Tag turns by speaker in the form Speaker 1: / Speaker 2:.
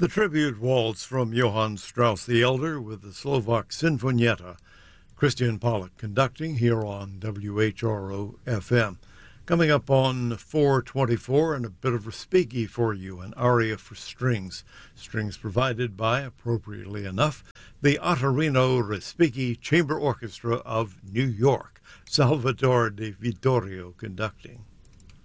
Speaker 1: The tribute waltz from Johann Strauss the Elder with the Slovak Sinfonietta. Christian Pollock conducting here on WHRO FM. Coming up on 424 and a bit of Respighi for you, an aria for strings. Strings provided by, appropriately enough, the Ottorino Respighi Chamber Orchestra of New York. Salvatore De Vittorio conducting.